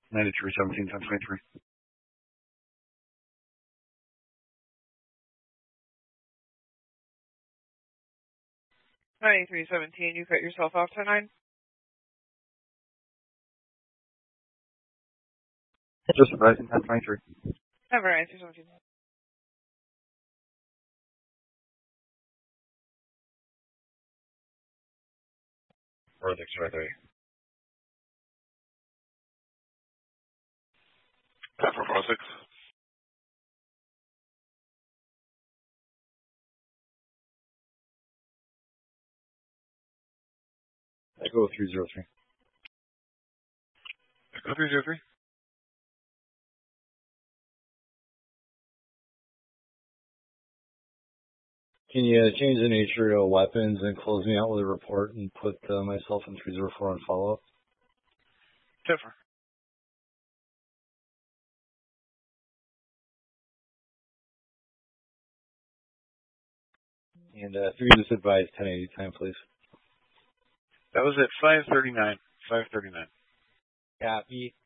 9317, 1023. 9317, you cut yourself off to 9? Just Verizon, 1023. Never, 9317. Vertex, right there. 446. Echo 303. Echo 303. Can you change the nature of weapons and close me out with a report and put myself in 304 on follow-up? Different. And 3 just advised 1080 time, please. That was at 539. 539. Copy.